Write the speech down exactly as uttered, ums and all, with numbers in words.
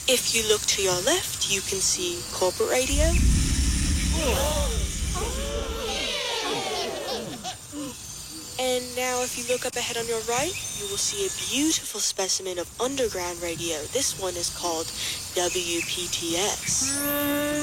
If you look to your left, you can see corporate radio. And now if you look up ahead on your right, you will see a beautiful specimen of underground radio. This one is called W P T S.